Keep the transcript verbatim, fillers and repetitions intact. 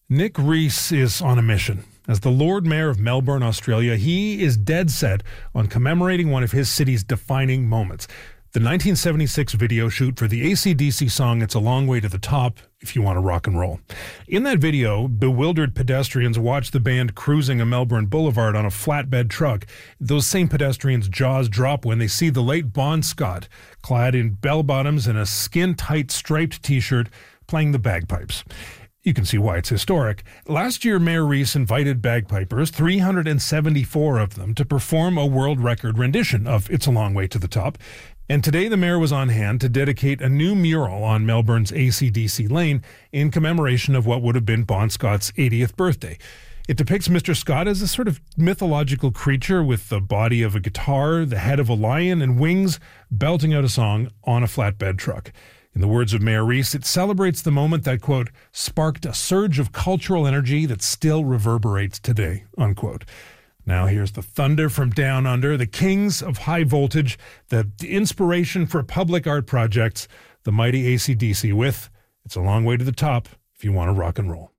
Nick Rees is on a mission. As the Lord Mayor of Melbourne, Australia, he is dead set on commemorating one of his city's defining moments. The nineteen seventy-six video shoot for the A C D C song It's a Long Way to the Top, If You Want to Rock and Roll. In that video, bewildered pedestrians watch the band cruising a Melbourne boulevard on a flatbed truck. Those same pedestrians' jaws drop when they see the late Bon Scott, clad in bell-bottoms and a skin-tight striped t-shirt, playing the bagpipes. You can see why it's historic. Last year, Mayor Rees invited bagpipers, three hundred seventy-four of them, to perform a world record rendition of It's a Long Way to the Top. And today the mayor was on hand to dedicate a new mural on Melbourne's A C D C lane in commemoration of what would have been Bon Scott's eightieth birthday. It depicts Mister Scott as a sort of mythological creature with the body of a guitar, the head of a lion, and wings, belting out a song on a flatbed truck. In the words of Mayor Rees, it celebrates the moment that, quote, sparked a surge of cultural energy that still reverberates today, unquote. Now here's the thunder from down under, the kings of high voltage, the inspiration for public art projects, the mighty A C D C with It's a Long Way to the Top if you want to rock and roll.